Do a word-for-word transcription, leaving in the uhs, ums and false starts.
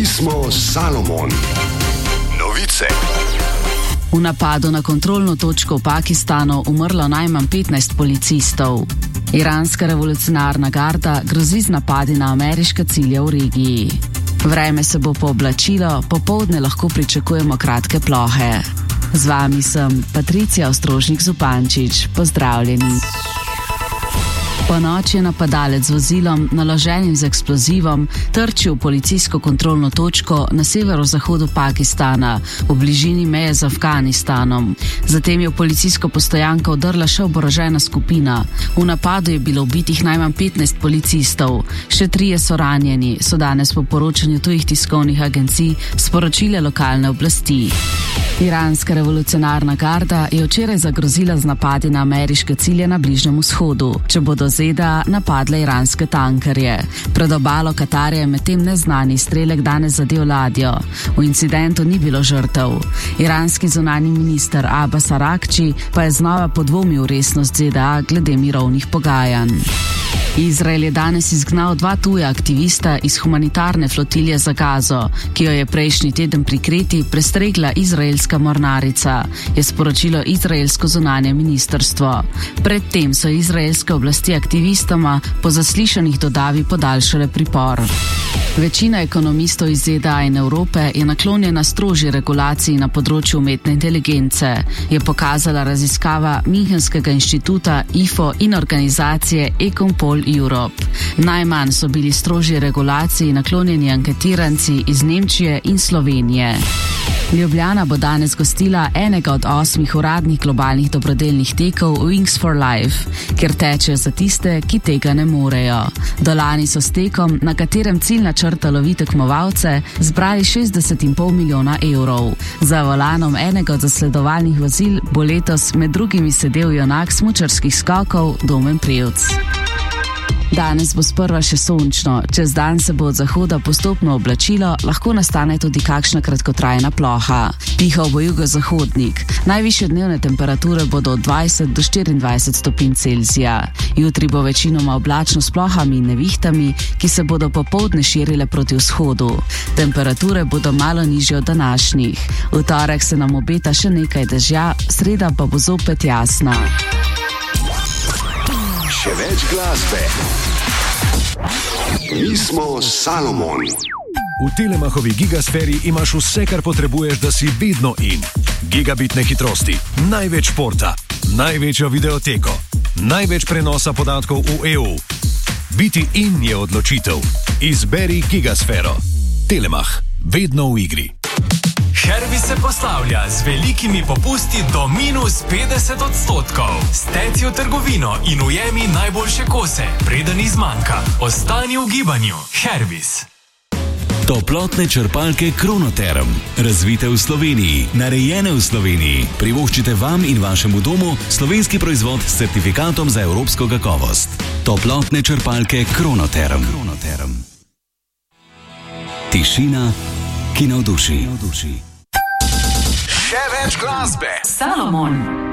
smo Salomon. Novice. V napadu na kontrolno točko v Pakistanu umrlo najmanj petnajst policistov. Iranska revolucionarna garda grozi z napadi na ameriške cilje v regiji. Vreme se bo pooblačilo, popoldne lahko pričakujemo kratke plohe. Z vami sem Patricija Ostrožnik-Zupančič. Pozdravljeni. Po noči je napadalec z vozilom, naloženim z eksplozivom, trčil v policijsko kontrolno točko na severozahodu Pakistana, v bližini meje z Afganistanom. Zatem je v policijsko postojanko vdrla še oborožena skupina. V napadu je bilo ubitih najmanj petnajst policistov, še trije so ranjeni, so danes po poročanju tujih tiskovnih agencij sporočile lokalne oblasti. Iranska revolucionarna garda je včeraj zagrozila z napadi na ameriške cilje na Bližnjem vzhodu, če bodo Z D A napadle iranske tankerje. Pred obalo Katarja je medtem neznani strelek danes zadel ladjo. V incidentu ni bilo žrtev. Iranski zunanji minister Abbas Araghči pa je znova podvomil resnost Z D A glede mirovnih pogajanj. Izrael je danes izgnal dva tuja aktivista iz humanitarne flotilje za Gazo, ki jo je prejšnji teden pri Kreti prestregla izraelska mornarica, je sporočilo izraelsko zunanje ministrstvo. Predtem so izraelske oblasti aktivistoma po zaslišanih dodavi podaljšale pripor. Večina ekonomistov iz Z D A in Evrope je naklonjena strožji regulaciji na področju umetne inteligence, je pokazala raziskava Münchenskega inštituta I F O in organizacije Ecompol Europe. Najmanj so bili strožji regulaciji naklonjeni anketiranci iz Nemčije in Slovenije. Ljubljana bo danes gostila enega od osmih uradnih globalnih dobrodelnih tekov Wings for Life, kjer tečejo za tiste, ki tega ne morejo. Dolani so s tekom, na katerem ciljna črta lovi tekmovalce, zbrali šestdeset in pol milijona evrov. Za volanom enega od zasledovalnih vozil bo letos med drugimi sedel junak smučarskih skokov Domen Prevc. Danes bo sprva še sončno, čez dan se bo od zahoda postopno oblačilo, lahko nastane tudi kakšna kratkotrajna ploha. Pihal bo jugozahodnik. Najvišje dnevne temperature bodo od dvajset do štiriindvajset stopinj Celzija. Jutri bo večinoma oblačno s plohami in nevihtami, ki se bodo popoldne širile proti vzhodu. Temperature bodo malo nižje od današnjih. V torek se nam obeta še nekaj dežja, sreda pa bo zopet jasna. Še več glasbe. Mi smo Salomon. V Telemachovi Gigasferi imaš vse, kar potrebuješ, da si vedno in. Gigabitne hitrosti, največ športa, največjo videoteko, največ prenosa podatkov v E U. Biti in je odločitev. Izberi Gigasfero. Telemach, vedno v igri. Hervis se poslavlja z velikimi popusti do minus petdeset odstotkov. Steci v trgovino in ujemi najboljše kose, preden izmanjka. Ostani v gibanju. Hervis. Toplotne črpalke Kronoterm. Razvite v Sloveniji, narejene v Sloveniji. Privoščite vam in vašemu domu slovenski proizvod s certifikatom za evropsko kakovost. Toplotne črpalke Kronoterm. Kronoterm. Tišina, ki navduši. Še več glasbe. Salomon.